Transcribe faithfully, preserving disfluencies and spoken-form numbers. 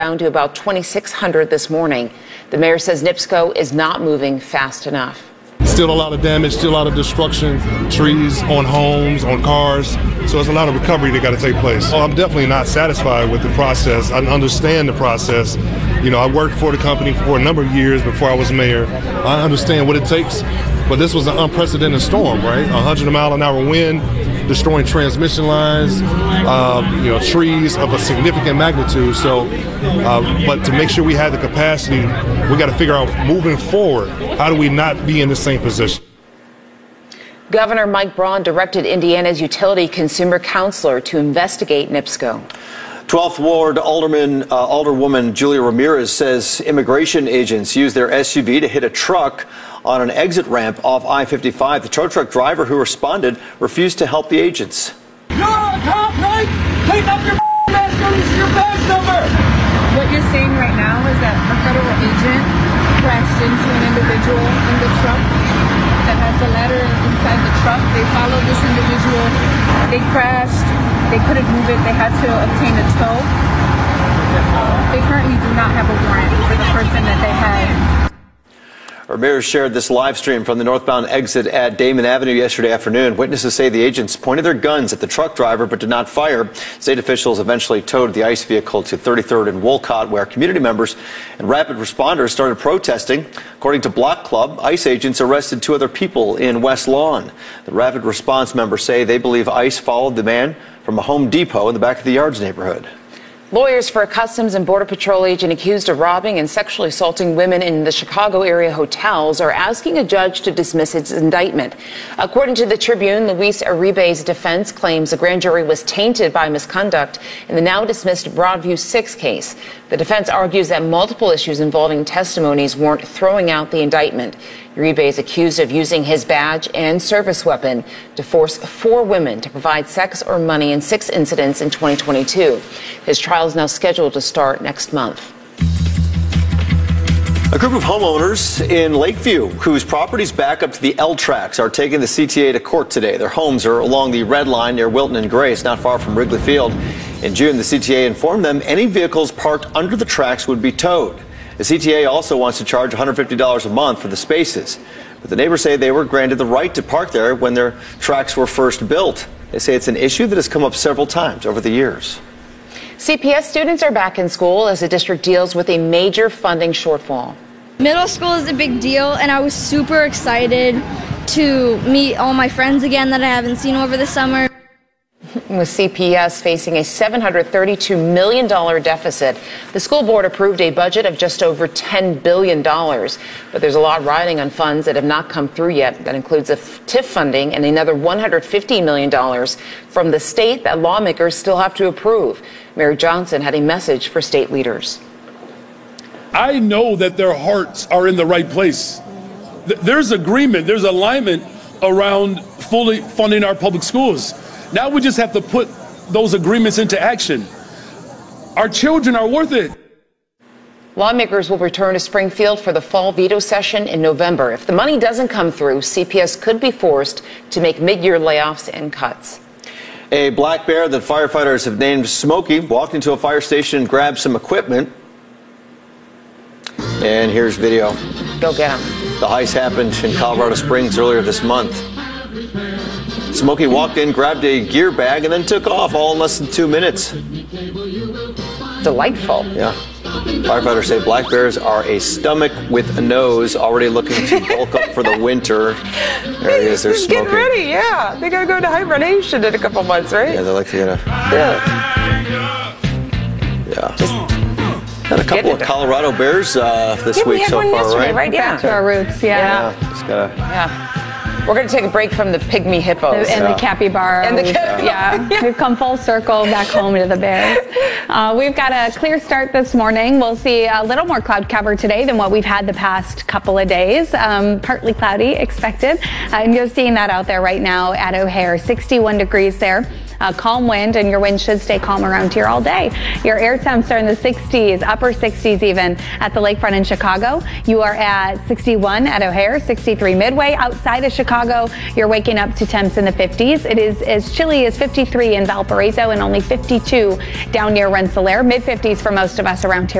down to about twenty-six hundred this morning. The mayor says NIPSCO is not moving fast enough. Still a lot of damage, still a lot of destruction, trees on homes, on cars. So there's a lot of recovery that got to take place. Well, I'm definitely not satisfied with the process. I understand the process. You know, I worked for the company for a number of years before I was mayor. I understand what it takes, but this was an unprecedented storm, right? one hundred mile an hour wind, destroying transmission lines, uh, you know, trees of a significant magnitude. So, uh, but to make sure we have the capacity, we got to figure out moving forward, how do we not be in the same position? Governor Mike Braun directed Indiana's utility consumer counselor to investigate NIPSCO. twelfth Ward Alderman, uh, Alderwoman Julia Ramirez says immigration agents used their S U V to hit a truck on an exit ramp off I fifty-five. The tow truck driver who responded refused to help the agents. You're a cop, right? Take up your mask and your badge number. What you're saying right now is that a federal agent crashed into an individual in the truck that has a letter inside the truck. They followed this individual. They crashed. They couldn't move it. They had to obtain a tow. They currently do not have a warrant for the person that they had. Ramirez shared this live stream from the northbound exit at Damon Avenue yesterday afternoon. Witnesses say the agents pointed their guns at the truck driver but did not fire. State officials eventually towed the ICE vehicle to thirty-third and Wolcott, where community members and rapid responders started protesting. According to Block Club, ICE agents arrested two other people in West Lawn. The rapid response members say they believe ICE followed the man from a Home Depot in the back of the Yards neighborhood. Lawyers for a Customs and Border Patrol agent accused of robbing and sexually assaulting women in the Chicago area hotels are asking a judge to dismiss its indictment. According to the Tribune, Luis Uribe's defense claims the grand jury was tainted by misconduct in the now dismissed Broadview six case. The defense argues that multiple issues involving testimonies weren't throwing out the indictment. Uribe is accused of using his badge and service weapon to force four women to provide sex or money in six incidents in twenty twenty-two. His trial is now scheduled to start next month. A group of homeowners in Lakeview whose properties back up to the L tracks are taking the C T A to court today. Their homes are along the Red Line near Wilton and Grace, not far from Wrigley Field. In June, the C T A informed them any vehicles parked under the tracks would be towed. The C T A also wants to charge one hundred fifty dollars a month for the spaces. But the neighbors say they were granted the right to park there when their tracks were first built. They say it's an issue that has come up several times over the years. C P S students are back in school as the district deals with a major funding shortfall. Middle school is a big deal, and I was super excited to meet all my friends again that I haven't seen over the summer. With C P S facing a seven hundred thirty-two million dollars deficit, the school board approved a budget of just over ten billion dollars. But there's a lot riding on funds that have not come through yet. That includes a T I F funding and another one hundred fifty million dollars from the state that lawmakers still have to approve. Mayor Johnson had a message for state leaders. I know that their hearts are in the right place. There's agreement, there's alignment around fully funding our public schools. Now we just have to put those agreements into action. Our children are worth it. Lawmakers will return to Springfield for the fall veto session in November. If the money doesn't come through, C P S could be forced to make mid-year layoffs and cuts. A black bear that firefighters have named Smokey walked into a fire station and grabbed some equipment. And here's video. Go get him. The heist happened in Colorado Springs earlier this month. Smokey walked in, grabbed a gear bag, and then took off all in less than two minutes. Delightful. Yeah. Firefighters say black bears are a stomach with a nose, already looking to bulk up for the winter. There he is, they're smoking. Get ready, yeah. They gotta go to hibernation in a couple months, right? Yeah, they like to get a... Yeah. Yeah. Just had a couple of Colorado bears uh, this yeah, week we had so one far, yesterday, right? right? Yeah. Back to our roots, yeah. Yeah. Just gotta... Yeah. We're going to take a break from the pygmy hippos. And yeah. the capybara. And the We've, capybara. yeah, yeah. we've come full circle back home to the bears. Uh, we've got a clear start this morning. We'll see a little more cloud cover today than what we've had the past couple of days. Um, partly cloudy expected. Uh, and you're seeing that out there right now at O'Hare. sixty-one degrees there. a calm wind, and your wind should stay calm around here all day. Your air temps are in the sixties, upper sixties even at the lakefront in Chicago. You are at sixty-one at O'Hare, sixty-three Midway. Outside of Chicago, you're waking up to temps in the fifties. It is as chilly as fifty-three in Valparaiso and only fifty-two down near Rensselaer. mid fifties for most of us around here.